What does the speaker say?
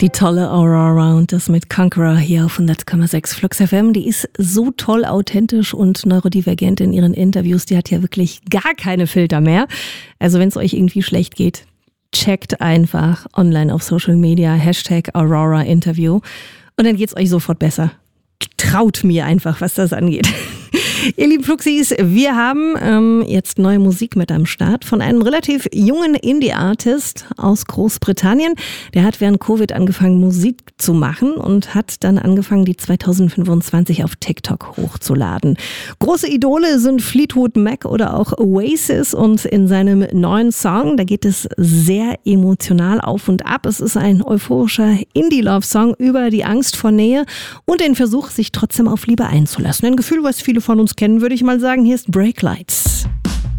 Die tolle Aurora und das mit Conqueror hier auf 100,6 Flux FM. Die ist so toll authentisch und neurodivergent in ihren Interviews. Die hat ja wirklich gar keine Filter mehr. Also wenn es euch irgendwie schlecht geht, checkt einfach online auf Social Media #Aurora Interview und dann geht's euch sofort besser. Traut mir einfach, was das angeht. Ihr lieben Fluxis, wir haben jetzt neue Musik mit am Start von einem relativ jungen Indie-Artist aus Großbritannien. Der hat während Covid angefangen, Musik zu machen und hat dann angefangen, die 2025 auf TikTok hochzuladen. Große Idole sind Fleetwood Mac oder auch Oasis und in seinem neuen Song, da geht es sehr emotional auf und ab. Es ist ein euphorischer Indie-Love-Song über die Angst vor Nähe und den Versuch, sich trotzdem auf Liebe einzulassen. Ein Gefühl, was viele von uns kennen, würde ich mal sagen. Hier ist Break Lights.